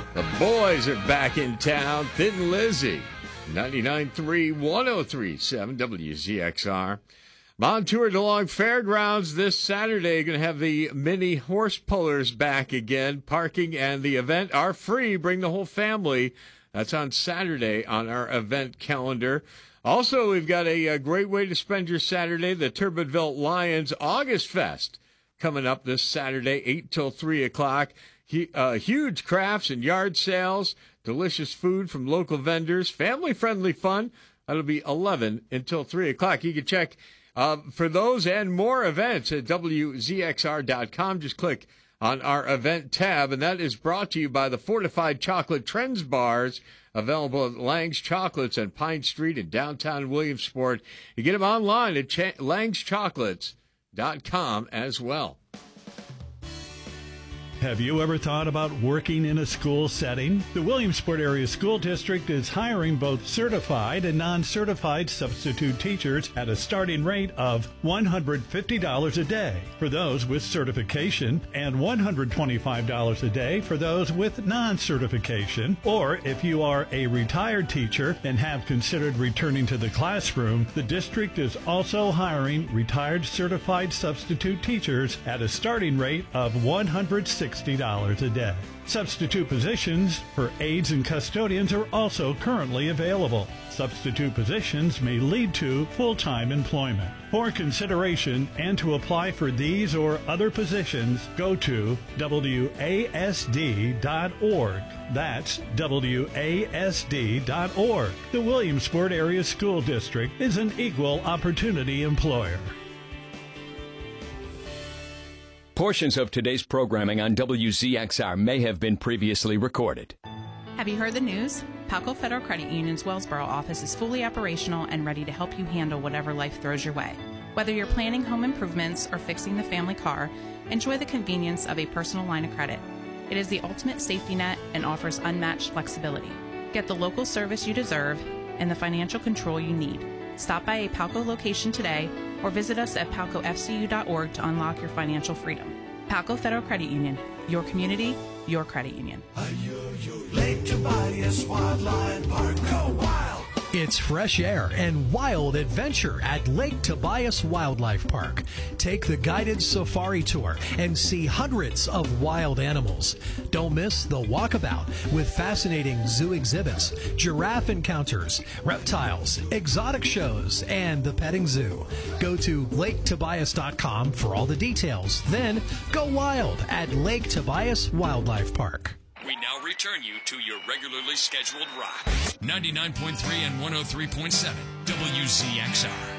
The boys are back in town. Thin Lizzy, 99.3, 103.7 WZXR. Montour DeLong Fairgrounds this Saturday. Going to have the mini horse pullers back again. Parking and the event are free. Bring the whole family. That's on Saturday on our event calendar. Also, we've got a great way to spend your Saturday. The Turbinville Lions August Fest coming up this Saturday, 8 till 3 o'clock. Huge crafts and yard sales, delicious food from local vendors, family-friendly fun. That'll be 11 until 3 o'clock. You can check for those and more events at WZXR.com. Just click on our event tab, and that is brought to you by the Fortified Chocolate Trends Bars, available at Lang's Chocolates on Pine Street in downtown Williamsport. You get them online at langschocolates.com as well. Have you ever thought about working in a school setting? The Williamsport Area School District is hiring both certified and non-certified substitute teachers at a starting rate of $150 a day for those with certification and $125 a day for those with non-certification. Or if you are a retired teacher and have considered returning to the classroom, the district is also hiring retired certified substitute teachers at a starting rate of $160 a day. Substitute positions for aides and custodians are also currently available. Substitute positions may lead to full-time employment. For consideration and to apply for these or other positions, go to WASD.org. That's WASD.org. The Williamsport Area School District is an equal opportunity employer. Portions of today's programming on WZXR may have been previously recorded. Have you heard the news? Palco Federal Credit Union's Wellsboro office is fully operational and ready to help you handle whatever life throws your way. Whether you're planning home improvements or fixing the family car, enjoy the convenience of a personal line of credit. It is the ultimate safety net and offers unmatched flexibility. Get the local service you deserve and the financial control you need. Stop by a Palco location today or visit us at palcofcu.org to unlock your financial freedom. Palco Federal Credit Union, your community, your credit union. Lake Tobias Wildlife Park, go wild! It's fresh air and wild adventure at Lake Tobias Wildlife Park. Take the guided safari tour and see hundreds of wild animals. Don't miss the walkabout with fascinating zoo exhibits, giraffe encounters, reptiles, exotic shows, and the petting zoo. Go to LakeTobias.com for all the details. Then go wild at Lake Tobias Wildlife Park. We now return you to your regularly scheduled rock. 99.3 and 103.7 WZXR.